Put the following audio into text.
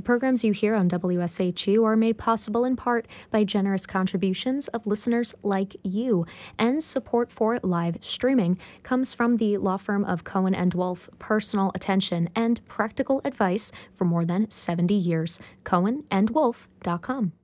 programs you hear on WSHU are made possible in part by generous contributions of listeners like you, and support for live streaming comes from the law firm of Cohen & Wolf, personal attention and practical advice for more than 70 years. CohenandWolf.com.